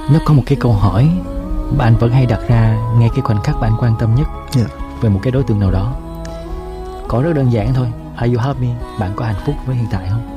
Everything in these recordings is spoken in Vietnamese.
Nó có một cái câu hỏi bạn vẫn hay đặt ra ngay cái khoảnh khắc bạn quan tâm nhất về một cái đối tượng nào đó. Có rất đơn giản thôi. Are you happy? Bạn có hạnh phúc với hiện tại không?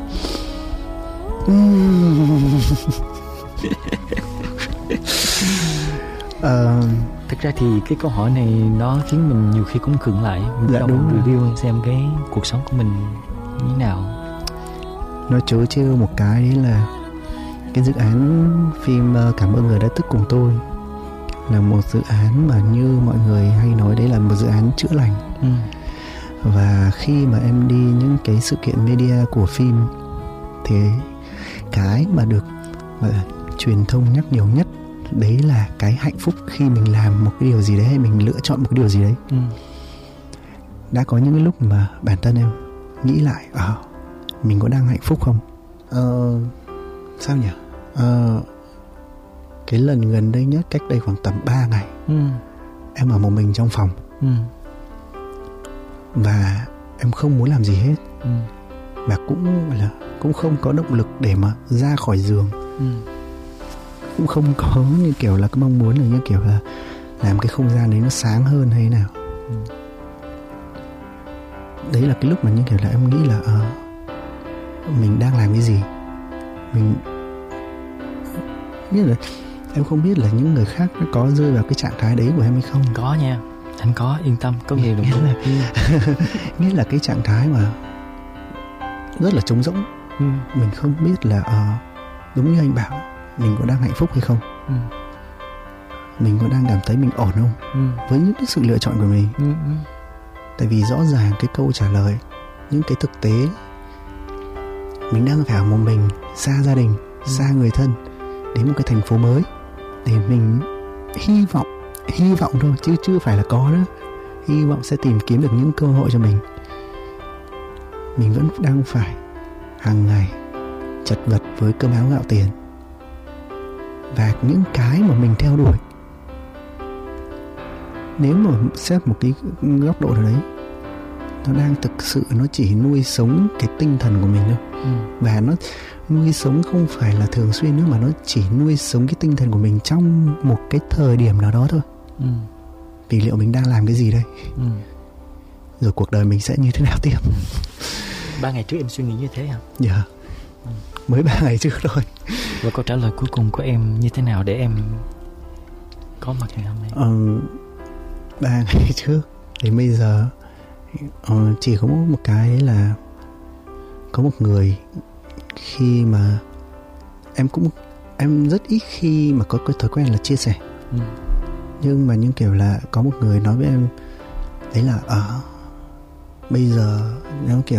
Thực ra thì cái câu hỏi này nó khiến mình nhiều khi cũng khựng lại. Mình review xem cái cuộc sống của mình như thế nào. Nó chớ trêu một cái đấy là cái dự án phim Cảm ơn người đã thức cùng tôi là một dự án mà như mọi người hay nói đấy là một dự án chữa lành. Và khi mà em đi những cái sự kiện media của phim thì cái mà được truyền thông nhắc nhiều nhất đấy là cái hạnh phúc khi mình làm một cái điều gì đấy hay mình lựa chọn một cái điều gì đấy. Đã có những cái lúc mà bản thân em nghĩ lại mình có đang hạnh phúc không? Sao nhỉ? Cái lần gần đây nhất cách đây khoảng tầm 3 ngày em ở một mình trong phòng và em không muốn làm gì hết và cũng không có động lực để mà ra khỏi giường, cũng không có như kiểu là cái mong muốn là như kiểu là làm cái không gian đấy nó sáng hơn hay nào. Đấy là cái lúc mà như kiểu là em nghĩ là mình đang làm cái gì. Mình biết là em không biết là những người khác có rơi vào cái trạng thái đấy của em hay không. Có nha, anh có, yên tâm, có nhiều đồng nghĩa là nghĩa là cái trạng thái mà rất là trống rỗng. Mình không biết là đúng như anh bảo, mình có đang hạnh phúc hay không, mình có đang cảm thấy mình ổn không với những cái sự lựa chọn của mình. Tại vì rõ ràng cái câu trả lời, những cái thực tế, mình đang phải ở một mình, xa gia đình, xa người thân, đến một cái thành phố mới để mình hy vọng thôi chứ chưa phải là có nữa, hy vọng sẽ tìm kiếm được những cơ hội cho mình. Mình vẫn đang phải hàng ngày chật vật với cơm áo gạo tiền và những cái mà mình theo đuổi. Nếu mà xét một cái góc độ nào đấy, nó đang thực sự nó chỉ nuôi sống cái tinh thần của mình thôi. Và nó nuôi sống không phải là thường xuyên nữa, mà nó chỉ nuôi sống cái tinh thần của mình trong một cái thời điểm nào đó thôi. Vì liệu mình đang làm cái gì đây? Rồi cuộc đời mình sẽ như thế nào tiếp? 3 ngày trước em suy nghĩ như thế hả? Dạ, mới 3 ngày trước thôi. Và câu trả lời cuối cùng của em như thế nào để em có mặt ngày hôm nay? 3 ngày trước đến bây giờ chỉ có một cái đấy là có một người khi mà em rất ít khi mà có cái thói quen là chia sẻ. Nhưng mà những kiểu là có một người nói với em đấy là bây giờ nó kiểu